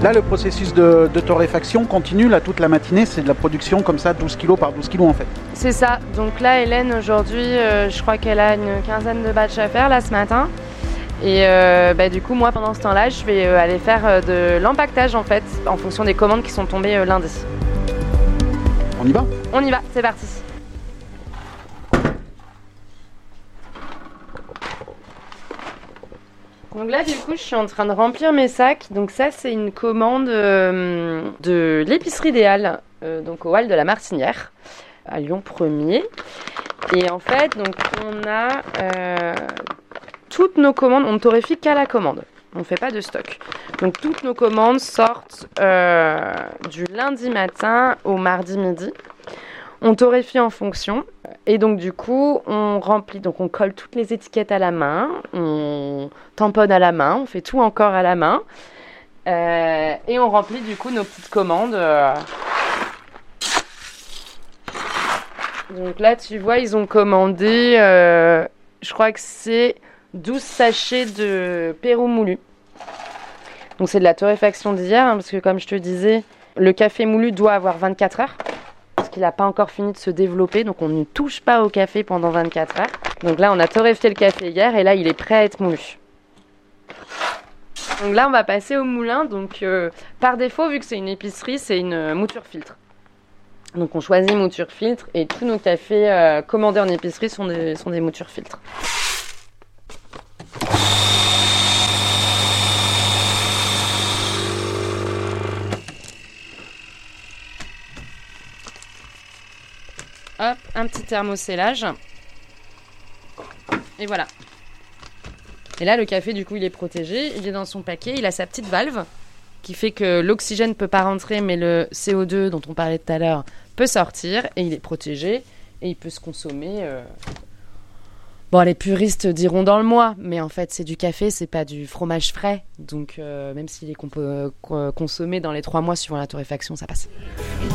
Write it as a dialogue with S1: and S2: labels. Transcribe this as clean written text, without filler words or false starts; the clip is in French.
S1: Là, le processus de torréfaction continue, là, toute la matinée, c'est de la production comme ça, 12 kg par 12 kg en fait.
S2: C'est ça. Donc là, Hélène, aujourd'hui, je crois qu'elle a une quinzaine de batchs à faire là ce matin. Et du coup, moi, pendant ce temps-là, je vais aller faire de l'empaquetage en fait, en fonction des commandes qui sont tombées lundi.
S1: On y va ?
S2: On y va, c'est parti. Donc là, du coup, je suis en train de remplir mes sacs. Donc ça, c'est une commande de l'épicerie des Halles, donc au Halles de la Martinière, à Lyon 1er. Et en fait, donc on a toutes nos commandes, on ne torréfie qu'à la commande. On ne fait pas de stock. Donc toutes nos commandes sortent du lundi matin au mardi midi. On torréfie en fonction. Et donc du coup, on remplit, donc on colle toutes les étiquettes à la main, on tamponne à la main, on fait tout encore à la main. Et on remplit du coup nos petites commandes. Donc là, tu vois, ils ont commandé, je crois que c'est 12 sachets de Pérou moulu. Donc c'est de la torréfaction d'hier, parce que comme je te disais, le café moulu doit avoir 24 heures. Parce qu'il n'a pas encore fini de se développer, donc on ne touche pas au café pendant 24 heures. Donc là, on a torréfié le café hier, et là, il est prêt à être moulu. Donc là, on va passer au moulin. Donc par défaut, vu que c'est une épicerie, c'est une mouture filtre. Donc on choisit mouture filtre, et tous nos cafés commandés en épicerie sont des moutures filtres. Hop, un petit thermosellage. Et voilà. Et là, le café, du coup, il est protégé. Il est dans son paquet. Il a sa petite valve qui fait que l'oxygène ne peut pas rentrer, mais le CO2 dont on parlait tout à l'heure peut sortir. Et il est protégé. Et il peut se consommer. Bon, les puristes diront dans le mois. Mais en fait, c'est du café, c'est pas du fromage frais. Donc, même s'il est consommer dans les 3 mois suivant la torréfaction, ça passe.